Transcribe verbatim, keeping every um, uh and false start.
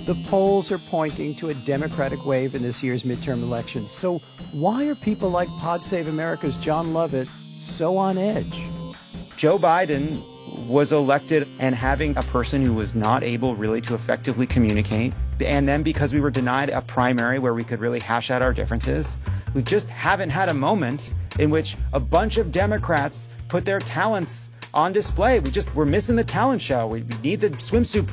The polls are pointing to a Democratic wave in this year's midterm elections. So why are people like Pod Save America's John Lovett so on edge? Joe Biden was elected, and having a person who was not able really to effectively communicate, and then because we were denied a primary where we could really hash out our differences, we just haven't had a moment in which a bunch of Democrats put their talents on display. We just, we're missing the talent show. We need the swimsuit